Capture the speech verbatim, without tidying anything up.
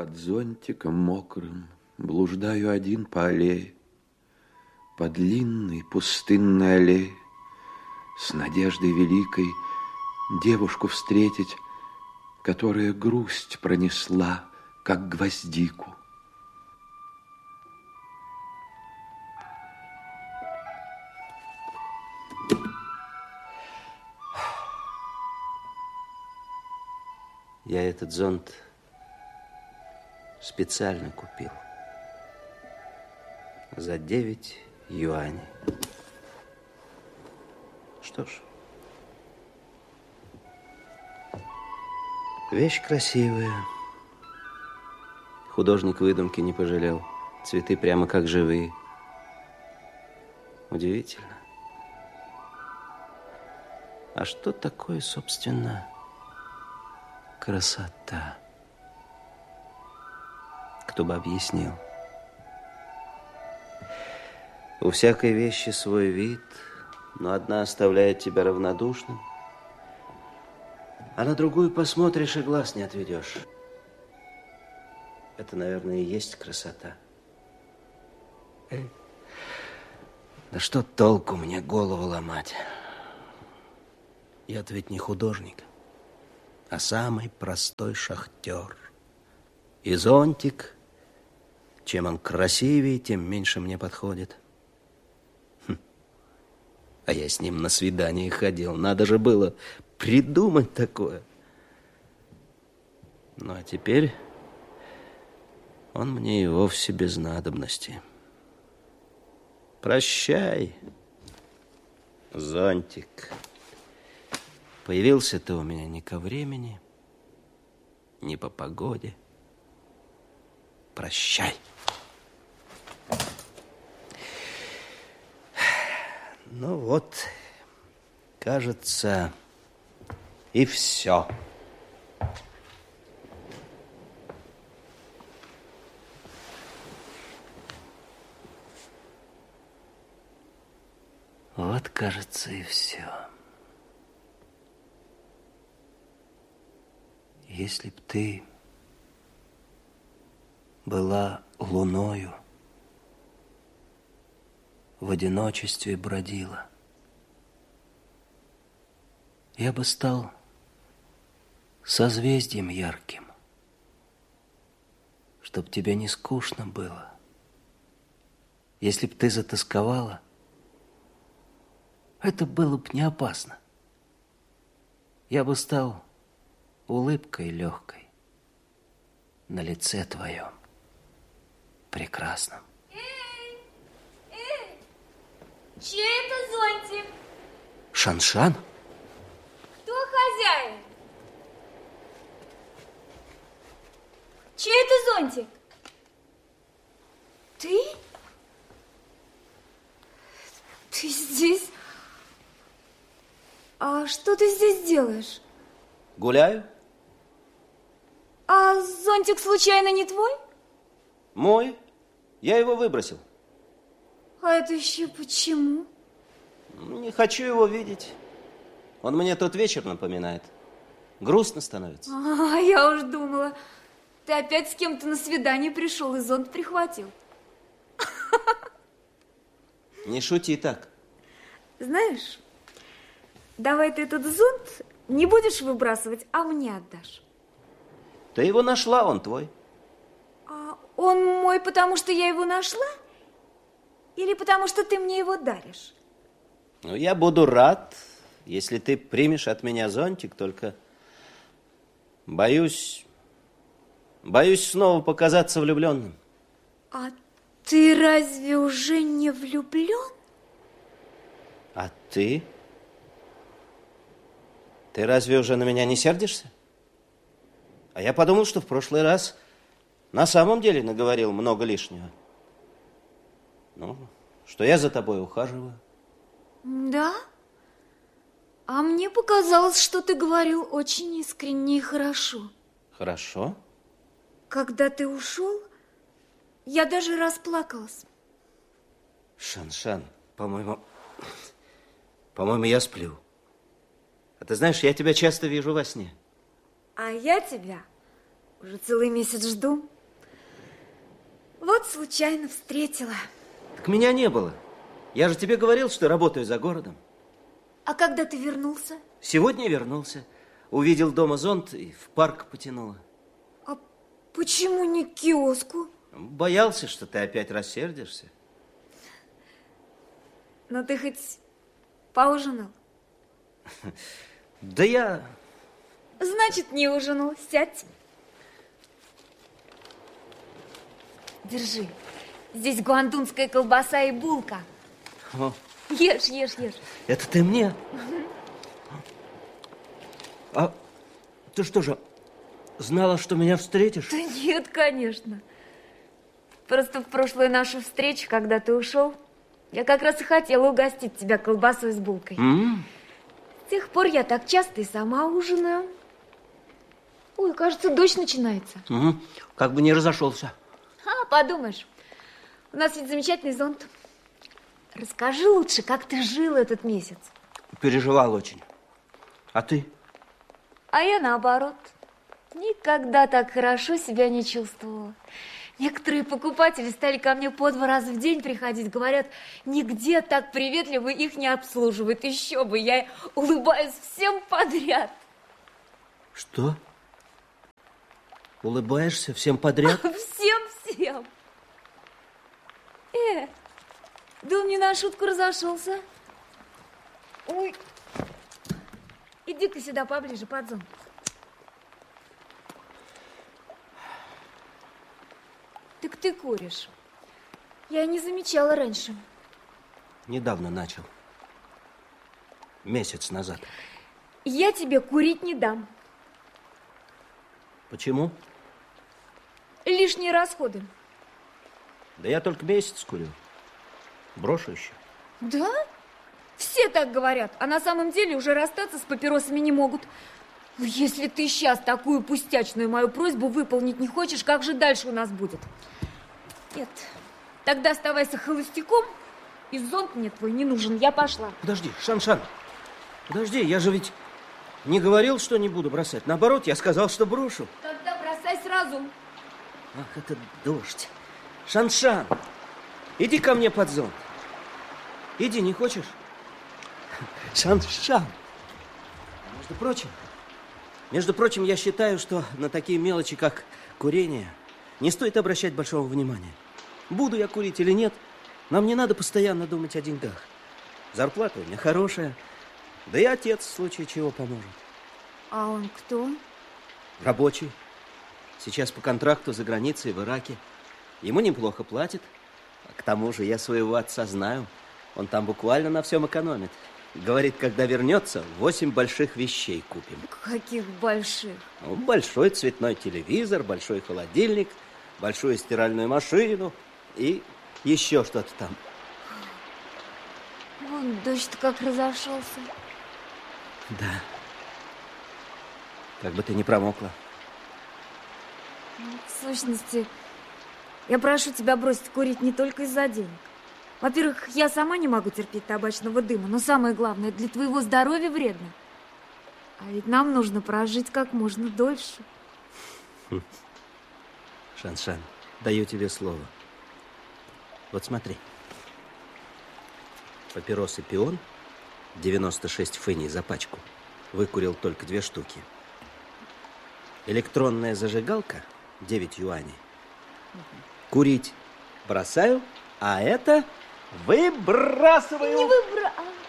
Под зонтиком мокрым блуждаю один по аллее, по длинной пустынной аллее, с надеждой великой девушку встретить, которая грусть пронесла, как гвоздику. Я этот зонт специально купил за девять юаней. Что ж, вещь красивая. Художник выдумки не пожалел. Цветы прямо как живые. Удивительно. А что такое, собственно, красота? Кто бы объяснил? У всякой вещи свой вид, но одна оставляет тебя равнодушным, а на другую посмотришь и глаз не отведешь. Это, наверное, и есть красота. Да что толку мне голову ломать? Я-то ведь не художник, а самый простой шахтер. И зонтик, чем он красивее, тем меньше мне подходит. Хм. А я с ним на свидание ходил. Надо же было придумать такое. Ну, а теперь он мне и вовсе без надобности. Прощай, зонтик. Появился ты у меня не ко времени, не по погоде. Прощай. Ну вот, кажется, и все. Вот, кажется, и все. Если б ты была луною, в одиночестве бродила, я бы стал созвездием ярким, чтоб тебе не скучно было. Если б ты затосковала, это было б не опасно. Я бы стал улыбкой легкой на лице твоем прекрасном. Эй, эй, чей это зонтик? Шан-Шан? Кто хозяин? Чей это зонтик? Ты? Ты здесь? А что ты здесь делаешь? Гуляю. А зонтик случайно не твой? Мой. Я его выбросил. А это еще почему? Не хочу его видеть. Он мне тот вечер напоминает. Грустно становится. А, я уж думала, ты опять с кем-то на свидание пришел и зонт прихватил. Не шути так. Знаешь, давай ты этот зонт не будешь выбрасывать, а мне отдашь. Ты его нашла, он твой. А он мой, потому что я его нашла? Или потому что ты мне его даришь? Ну, я буду рад, если ты примешь от меня зонтик, только боюсь, боюсь снова показаться влюбленным. А ты разве уже не влюблен? А ты? Ты разве уже на меня не сердишься? А я подумал, что в прошлый раз на самом деле наговорил много лишнего. Ну, что я за тобой ухаживаю. Да? А мне показалось, что ты говорил очень искренне и хорошо. Хорошо? Когда ты ушел, я даже расплакалась. Шан-Шан, по-моему, по-моему, я сплю. А ты знаешь, я тебя часто вижу во сне. А я тебя уже целый месяц жду. Вот случайно встретила. Так меня не было. Я же тебе говорил, что работаю за городом. А когда ты вернулся? Сегодня вернулся. Увидел дома зонт и в парк потянуло. А почему не к киоску? Боялся, что ты опять рассердишься. Но ты хоть поужинал? Да я... Значит, не ужинал. Сядь. Держи. Здесь гуандунская колбаса и булка. О. Ешь, ешь, ешь. Это ты мне? А ты что же, знала, что меня встретишь? Да нет, конечно. Просто в прошлую нашу встречу, когда ты ушел, я как раз и хотела угостить тебя колбасой с булкой. Mm. С тех пор я так часто и сама ужинаю. Ой, кажется, дождь начинается. Mm. Как бы не разошелся. А, подумаешь, у нас ведь замечательный зонт. Расскажи лучше, как ты жил этот месяц. Переживал очень. А ты? А я наоборот. Никогда так хорошо себя не чувствовала. Некоторые покупатели стали ко мне по два раза в день приходить. Говорят, нигде так приветливо их не обслуживают. Еще бы, я улыбаюсь всем подряд. Что? Улыбаешься всем подряд? Всем-всем. Э, да он не на шутку разошелся. Ой. Иди-ка сюда поближе, под зонт. Так ты куришь. Я не замечала раньше. Недавно начал. Месяц назад. Я тебе курить не дам. Почему? Лишние расходы. Да я только месяц курю. Брошу еще. Да? Все так говорят, а на самом деле уже расстаться с папиросами не могут. Ну, если ты сейчас такую пустячную мою просьбу выполнить не хочешь, как же дальше у нас будет? Нет, тогда оставайся холостяком, и зонт мне твой не нужен, я пошла. Подожди, Шан-Шан, подожди, я же ведь не говорил, что не буду бросать. Наоборот, я сказал, что брошу. Тогда бросай сразу. Ах, это дождь. Шан-Шан, иди ко мне под зонт. Иди, не хочешь? Шан-Шан. Между прочим, между прочим, я считаю, что на такие мелочи, как курение, не стоит обращать большого внимания. Буду я курить или нет, нам не надо постоянно думать о деньгах. Зарплата у меня хорошая, да и отец в случае чего поможет. А он кто? Рабочий. Сейчас по контракту за границей в Ираке. Ему неплохо платят. А к тому же я своего отца знаю. Он там буквально на всем экономит. Говорит, когда вернется, восемь больших вещей купим. Каких больших? Ну, большой цветной телевизор, большой холодильник, большую стиральную машину и еще что-то там. Вон дождь как разошелся. Да. Как бы ты не промокла. В сущности, я прошу тебя бросить курить не только из-за денег. Во-первых, я сама не могу терпеть табачного дыма, но самое главное, для твоего здоровья вредно. А ведь нам нужно прожить как можно дольше. Шан-Шан, даю тебе слово. Вот смотри. Папиросы «Пион», девяносто шесть феней за пачку, выкурил только две штуки. Электронная зажигалка, девять юаней. Курить бросаю, а это выбрасываю. Не выбра...